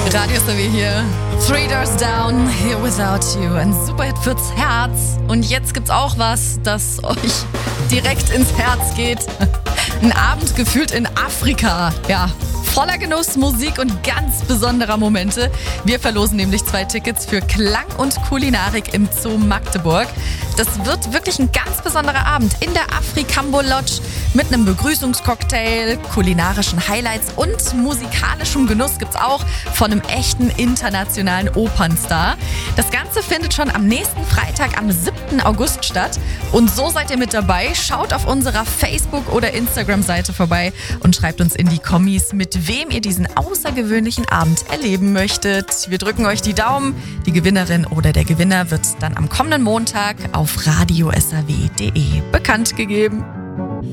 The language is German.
Radio SAW hier. Three Doors Down, Here Without You. Ein Superhit fürs Herz. Und jetzt gibt's auch was, das euch direkt ins Herz geht. Ein Abend gefühlt in Afrika. Ja, voller Genuss, Musik und ganz besonderer Momente. Wir verlosen nämlich 2 Tickets für Klang und Kulinarik im Zoo Magdeburg. Das wird wirklich ein ganz besonderer Abend in der Afrikambo Lodge mit einem Begrüßungscocktail, kulinarischen Highlights und musikalischem Genuss gibt's auch von einem echten internationalen Opernstar. Das Ganze findet schon am nächsten Freitag, am 7. August statt. Und so seid ihr mit dabei. Schaut auf unserer Facebook- oder Instagram-Seite vorbei und schreibt uns in die Kommis, mit wem ihr diesen außergewöhnlichen Abend erleben möchtet. Wir drücken euch die Daumen. Die Gewinnerin oder der Gewinner wird dann am kommenden Montag auf radiosaw.de bekannt gegeben.